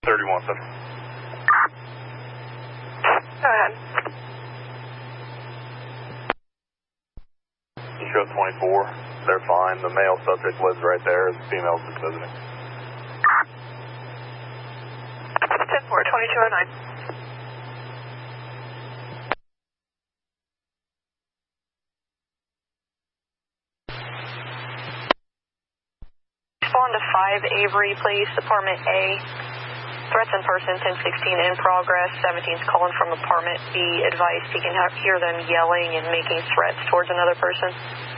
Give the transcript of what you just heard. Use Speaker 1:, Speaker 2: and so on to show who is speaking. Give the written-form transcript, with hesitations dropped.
Speaker 1: 31-7.
Speaker 2: Go ahead.
Speaker 1: You show 24. They're fine. The male subject lives right there. The female's just visiting.
Speaker 2: 10-4, 2209. Respond to 5 Avery, please. Apartment A. Threats in person, 1016 in progress. 17's calling from apartment B. Advice he can hear them yelling and making threats towards another person.